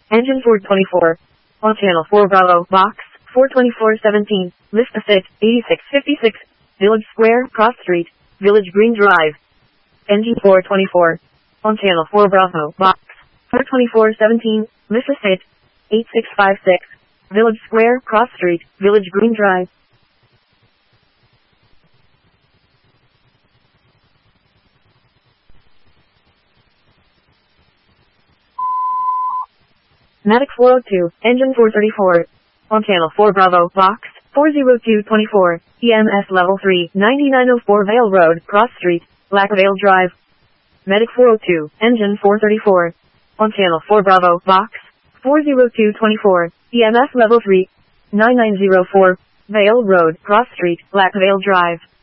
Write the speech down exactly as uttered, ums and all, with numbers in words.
Engine four twenty-four. On channel four Bravo, box, four twenty-four seventeen, list of fit, eighty-six fifty-six, Village Square, Cross Street, Village Green Drive. Engine four twenty-four. On channel four Bravo, box, four twenty-four seventeen, list of fit, eighty-six fifty-six, Village Square, Cross Street, Village Green Drive. Matic four oh two, engine four thirty-four. On channel four Bravo, box, four oh two twenty-four, E M S level three, ninety-nine oh four Vale Road, Cross Street, Lackvale Drive. Medic four oh two, engine four thirty-four. On channel four Bravo, box, four oh two twenty-four, E M S level three, ninety-nine oh four, Vale Road, Cross Street, Lackvale Drive.